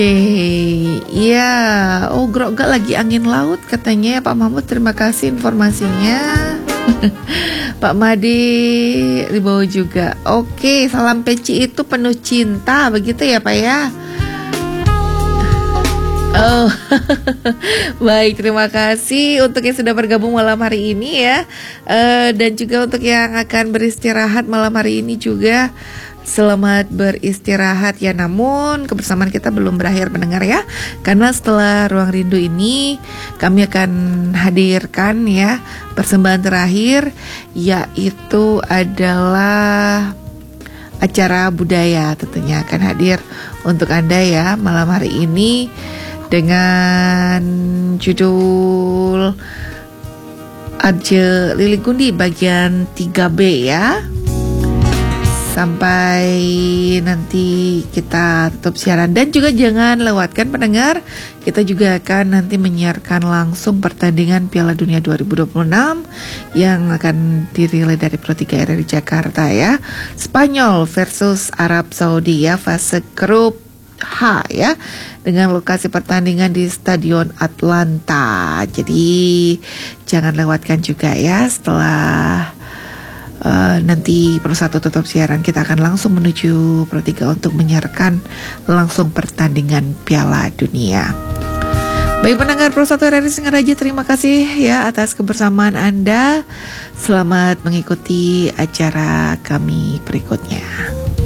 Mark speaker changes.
Speaker 1: Iya, oh Grogol lagi angin laut katanya ya Pak Mahmud. Terima kasih informasinya. Pak Made dibawa juga. Oke, salam peci itu penuh cinta, begitu ya Pak ya. Oh, baik, terima kasih untuk yang sudah bergabung malam hari ini ya. Dan juga untuk yang akan beristirahat malam hari ini juga, selamat beristirahat ya. Namun kebersamaan kita belum berakhir pendengar ya, karena setelah Ruang Rindu ini kami akan hadirkan ya persembahan terakhir, yaitu adalah acara budaya. Tentunya akan hadir untuk Anda ya malam hari ini dengan judul Arje Lili Gundi bagian 3B ya. Sampai nanti kita tutup siaran. Dan juga jangan lewatkan pendengar, kita juga akan nanti menyiarkan langsung pertandingan Piala Dunia 2026 yang akan dirilai dari Pro 3 RRI Jakarta ya. Spanyol versus Arab Saudi ya, fase grup H ya, dengan lokasi pertandingan di Stadion Atlanta. Jadi jangan lewatkan juga ya. Setelah nanti Pro 1 tutup siaran, kita akan langsung menuju Pro 3 untuk menyiarkan langsung pertandingan Piala Dunia. Baik pendengar Pro 1 RRI Singaraja, terima kasih ya atas kebersamaan Anda. Selamat mengikuti acara kami berikutnya.